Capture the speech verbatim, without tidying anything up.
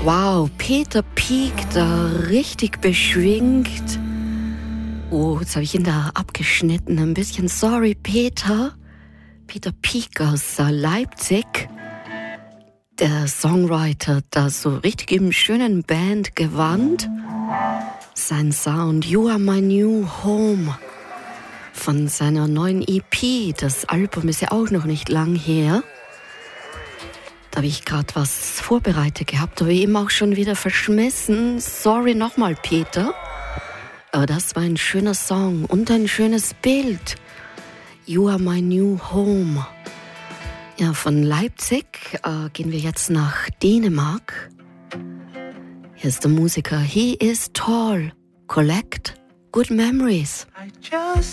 Wow, Peter Peak, da richtig beschwingt. Oh, jetzt habe ich ihn da abgeschnitten. Ein bisschen sorry, Peter. Peter Peak aus Leipzig. Der Songwriter, da so richtig im schönen Bandgewand. Sein Sound, You Are My New Home. Von seiner neuen E P. Das Album ist ja auch noch nicht lang her. Da habe ich gerade was vorbereitet gehabt, aber eben auch schon wieder verschmissen. Sorry nochmal, Peter. Aber das war ein schöner Song und ein schönes Bild. You Are My New Home. Ja, von Leipzig äh, gehen wir jetzt nach Dänemark. Hier ist der Musiker He Is Tall. Collect Good Memories. I just